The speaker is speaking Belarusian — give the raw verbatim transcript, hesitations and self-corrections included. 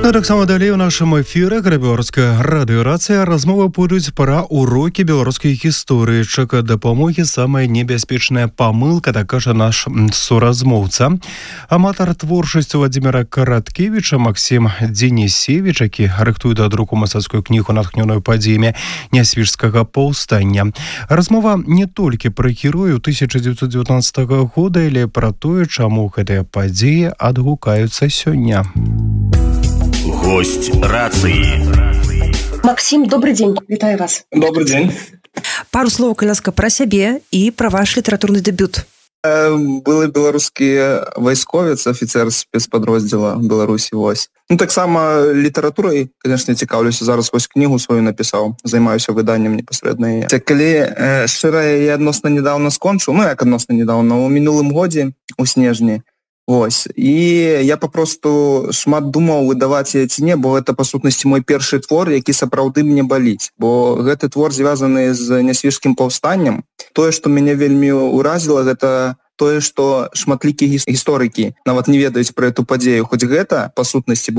Ну, таксама далей у нашым эфіры беларуская радыёрацыя размовы пойдуць пра урокі беларускай гісторыі, чака дапамогі самая небяспечная памылка, так кажа наш суразмоўца. Аматар творчасці Владзіміра Караткевіча Максім Дзенісевіч, які рыхтуе да друку мастацкую кнігу, натхнёную падзеямі нясвіжскага паўстання. Размова не толькі пра герояў тысяча дзевяцьсот дзевятнаццатага года, але пра тое, чаму гэтыя падзеі адгукаюцца сёння. Гость рации. Максим, добрый день. Витаю вас. Добрый день. Пару слов, калі ласка, пра сябе і пра ваш літаратурны дэбют. Былы беларускі вайсковец, афіцер спецпадроздзела Беларусі, вось. Ну, таксама літаратурай, конечно, цікаўлюся. Зараз вось кнігу сваю напісаў, займаюся выданнем непасрэдна. Калі шчыра, я адносна недаўна скончыў, ну, як адносна недаўна, у мінулым годзе, у снежні. Вось. І я папросту шмат думаў выдаваць яе ці не, бо гэта па сутнасці мой першы твор, які сапраўды мне баліць. Бо гэты твор звязаны з нясвіжскім паўстаннем. Тое, што мяне вельмі ўразіла, гэта тое, што шматлікія гісторыкі нават не ведаюць пра эту падзею, хоць гэта па сутнасці